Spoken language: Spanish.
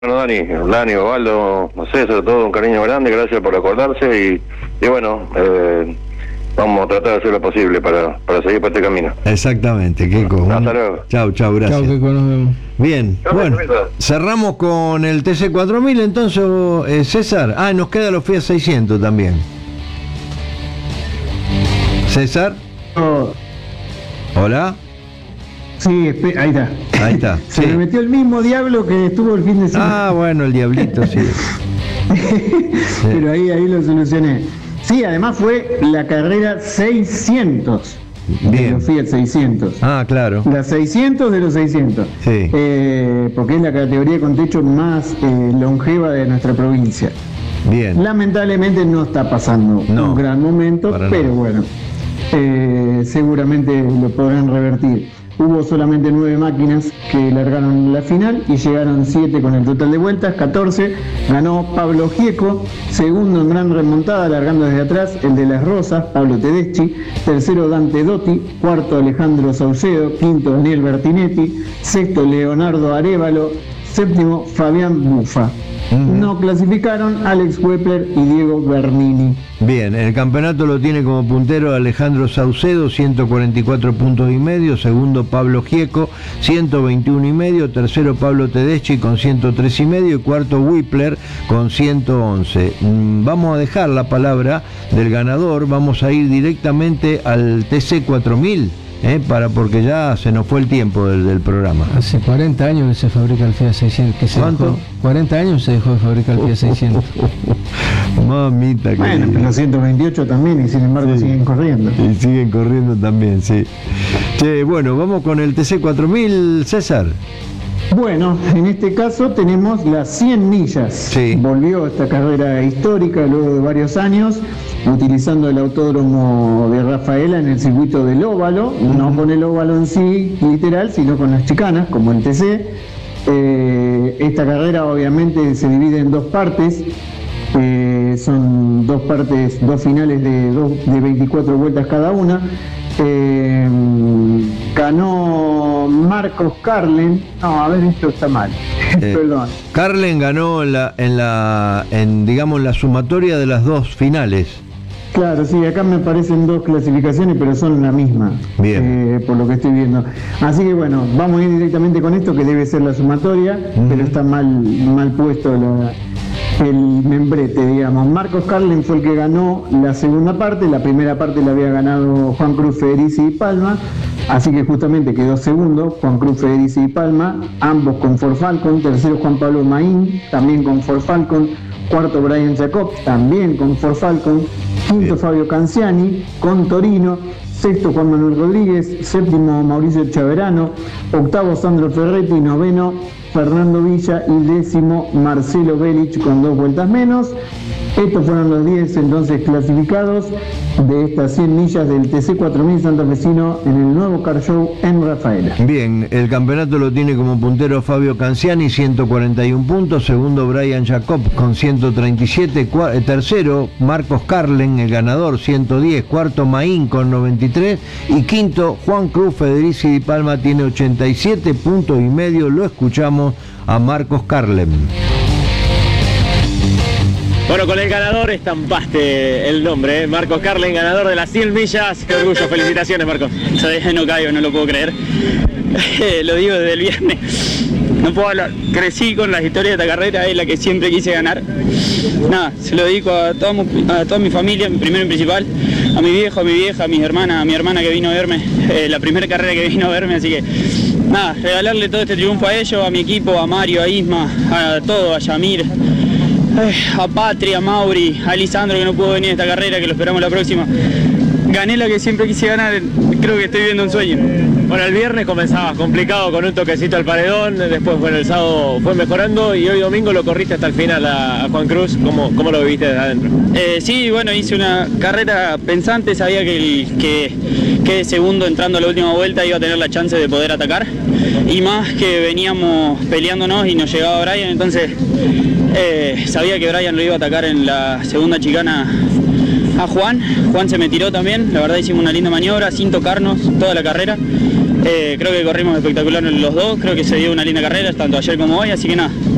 Bueno, Dani, Osvaldo, no sé, sobre todo un cariño grande, gracias por acordarse y bueno, vamos a tratar de hacer lo posible para seguir por este camino. Exactamente, Keiko. Hasta luego. Chau, gracias. Chau, Keiko, nos vemos. Bien, bueno, cerramos con el TC4000 entonces, César. Nos queda los Fiat 600 también. César. Hola. Sí, ahí está. Se me metió el mismo diablo que estuvo el fin de semana. Bueno, el diablito, sí. Pero ahí lo solucioné. Sí, además fue la carrera 600. Bien. De los Fiat 600. Claro. La 600 de los 600. Sí. Porque es la categoría con techo más longeva de nuestra provincia. Bien. Lamentablemente no está pasando un gran momento, pero bueno, seguramente lo podrán revertir. Hubo solamente 9 máquinas que largaron la final y llegaron 7 con el total de vueltas, 14. Ganó Pablo Gieco, segundo en gran remontada, largando desde atrás, el de Las Rosas, Pablo Tedeschi. Tercero, Dante Dotti. Cuarto, Alejandro Saucedo. Quinto, Daniel Bertinetti. Sexto, Leonardo Arévalo. Séptimo, Fabián Bufa. No clasificaron Alex Wepler y Diego Bernini. Bien, el campeonato lo tiene como puntero Alejandro Saucedo, 144 puntos y medio. Segundo, Pablo Gieco, 121 y medio. Tercero, Pablo Tedeschi con 103 y medio. Y cuarto, Wepler con 111. Vamos a dejar la palabra del ganador. Vamos a ir directamente al TC4000. Porque ya se nos fue el tiempo del programa. Hace 40 años que se fabrica el Fiat 600. ¿Cuánto? 40 años se dejó de fabricar el Fiat 600. Mamita. Bueno, pero los 128 también, y sin embargo siguen corriendo. Y siguen corriendo también, sí. Bueno, vamos con el TC4000, César. Bueno, en este caso tenemos las 100 millas. Sí. Volvió esta carrera histórica luego de varios años, utilizando el autódromo de Rafaela en el circuito del óvalo, no con el óvalo en sí literal, sino con las chicanas, como el TC. Esta carrera obviamente se divide en dos partes. Son dos partes, dos finales de 24 vueltas cada una. Ganó Marcos Carlen. No, a ver, esto está mal. Perdón. Carlen ganó en la sumatoria de las dos finales. Claro, sí, acá me aparecen dos clasificaciones, pero son la misma. Bien. Por lo que estoy viendo. Así que bueno, vamos a ir directamente con esto, que debe ser la sumatoria, pero está mal puesto el membrete, digamos. Marcos Carlen fue el que ganó la segunda parte. La primera parte la había ganado Juan Cruz Federici y Palma, así que justamente quedó segundo Juan Cruz Federici y Palma, ambos con Ford Falcon. Tercero, Juan Pablo Maín, también con Ford Falcon. Cuarto, Brian Jacob, también con Ford Falcon. Quinto, Fabio Canciani con Torino. Sexto, Juan Manuel Rodríguez. Séptimo, Mauricio Chaverano. Octavo, Sandro Ferretti. Noveno, Fernando Villa. Y décimo, Marcelo Belich con 2 vueltas menos. Estos fueron los 10 entonces clasificados de estas 100 millas del TC4000 santafesino en el nuevo Car Show en Rafaela. Bien, el campeonato lo tiene como puntero Fabio Canciani, 141 puntos. Segundo, Brian Jacob con 137. Tercero, Marcos Carlen, el ganador, 110. Cuarto, Maín con 93. Y quinto, Juan Cruz Federici Di Palma, tiene 87 puntos y medio. Lo escuchamos a Marcos Carlen. Bueno, con el ganador estampaste el nombre, Marcos Carlen, ganador de las 100 millas. Qué orgullo, felicitaciones, Marcos. Todavía no caigo, no lo puedo creer. Lo digo desde el viernes. No puedo hablar. Crecí con las historias de esta carrera, es la que siempre quise ganar. Nada, se lo dedico a toda mi familia, primero y principal, a mi viejo, a mi vieja, a mis hermanas, a mi hermana que vino a verme, la primera carrera que vino a verme, así que nada, regalarle todo este triunfo a ellos, a mi equipo, a Mario, a Isma, a todo, a Yamir, a Patria, a Mauri, a Lisandro que no pudo venir a esta carrera, que lo esperamos la próxima. Gané la que siempre quise ganar, creo que estoy viviendo un sueño. Bueno, el viernes comenzabas complicado con un toquecito al paredón, después bueno, el sábado fue mejorando y hoy domingo lo corriste hasta el final a Juan Cruz. ¿Cómo lo viviste desde adentro? Sí, bueno, hice una carrera pensante, sabía que de segundo entrando a la última vuelta iba a tener la chance de poder atacar, y más que veníamos peleándonos y nos llegaba Brian, entonces sabía que Brian lo iba a atacar en la segunda chicana a Juan se me tiró también, la verdad hicimos una linda maniobra sin tocarnos toda la carrera. Creo que corrimos espectacular los dos, creo que se dio una linda carrera tanto ayer como hoy, así que nada,